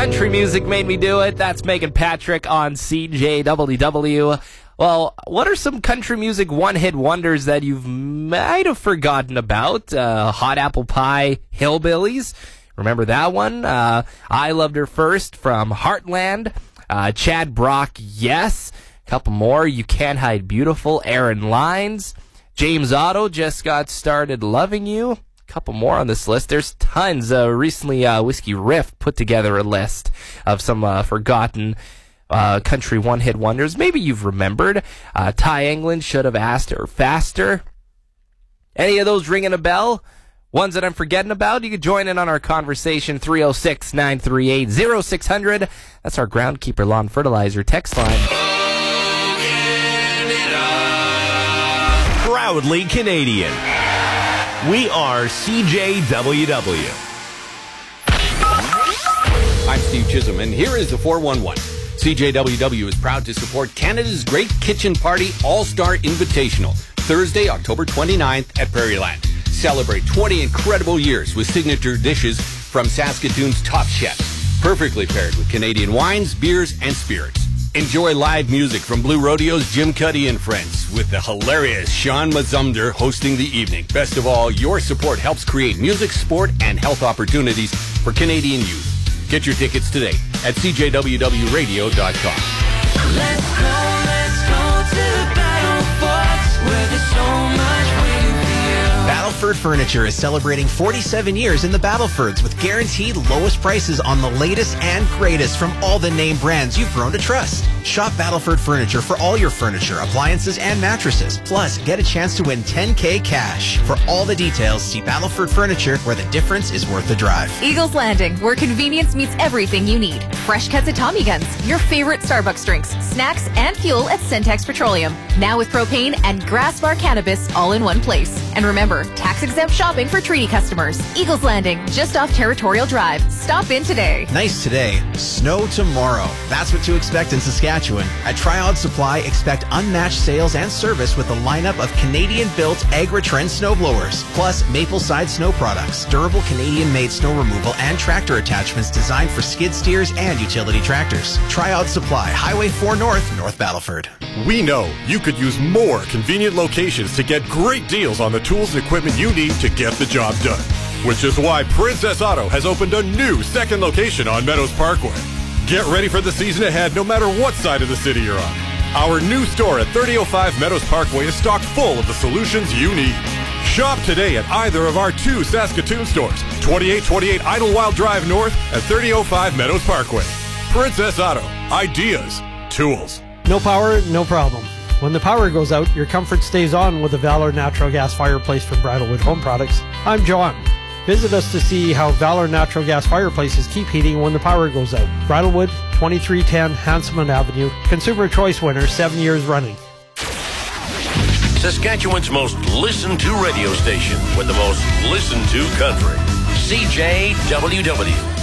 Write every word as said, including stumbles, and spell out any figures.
Country music made me do it. That's Megan Patrick on C J W W. Well, what are some country music one-hit wonders that you might have forgotten about? Uh, Hot Apple Pie, Hillbillies. Remember that one? Uh, I Loved Her First from Heartland. Uh, Chad Brock, Yes. A couple more. You Can't Hide Beautiful, Aaron Lines. James Otto, Just Got Started Loving You. Couple more on this list. There's tons. Uh, recently, uh, Whiskey Riff put together a list of some uh, forgotten uh, country one-hit wonders. Maybe you've remembered. Uh, Ty England, Should Have Asked Her Faster. Any of those ringing a bell? Ones that I'm forgetting about? You can join in on our conversation. three oh six, nine three eight, oh six hundred. That's our Groundkeeper Lawn Fertilizer text line. Proudly Canadian. We are C J W W. I'm Steve Chisholm, and here is the four one one. C J W W is proud to support Canada's Great Kitchen Party All-Star Invitational, Thursday, October twenty-ninth at Prairieland. Celebrate twenty incredible years with signature dishes from Saskatoon's top chefs, perfectly paired with Canadian wines, beers, and spirits. Enjoy live music from Blue Rodeo's Jim Cuddy and Friends, with the hilarious Sean Mazumder hosting the evening. Best of all, your support helps create music, sport, and health opportunities for Canadian youth. Get your tickets today at c j w w radio dot com. Let's go, let's go to the battle forts where there's so much waiting for you. Battleford Furniture is celebrating forty-seven years in the Battlefords with guaranteed lowest prices on the latest and greatest from all the name brands you've grown to trust. Shop Battleford Furniture for all your furniture, appliances, and mattresses. Plus, get a chance to win ten K cash. For all the details, see Battleford Furniture, where the difference is worth the drive. Eagles Landing, where convenience meets everything you need. Fresh cuts of Tommy Guns, your favorite Starbucks drinks, snacks, and fuel at Syntax Petroleum. Now with propane and grass bar cannabis all in one place. And remember, tax-exempt shopping for treaty customers. Eagles Landing, just off Territorial Drive. Stop in today. Nice today, snow tomorrow. That's what to expect in Saskatchewan. At Triod Supply, expect unmatched sales and service with a lineup of Canadian-built Agri-Trend snowblowers, plus Mapleside snow products, durable Canadian-made snow removal, and tractor attachments designed for skid steers and utility tractors. Triod Supply, Highway four North, North Battleford. We know you could use more convenient locations to get great deals on the tools and equipment you need to get the job done. Which is why Princess Auto has opened a new second location on Meadows Parkway. Get ready for the season ahead no matter what side of the city you're on. Our new store at thirty oh five Meadows Parkway is stocked full of the solutions you need. Shop today at either of our two Saskatoon stores, twenty-eight twenty-eight Idlewild Drive North and thirty oh five Meadows Parkway. Princess Auto. Ideas. Tools. No power, no problem. When the power goes out, your comfort stays on with the Valor Natural Gas Fireplace from Bridalwood Home Products. I'm John. Visit us to see how Valor Natural Gas Fireplaces keep heating when the power goes out. Bridalwood, twenty-three ten Hanselman Avenue. Consumer Choice winner, seven years running. Saskatchewan's most listened to radio station with the most listened to country. C J W W.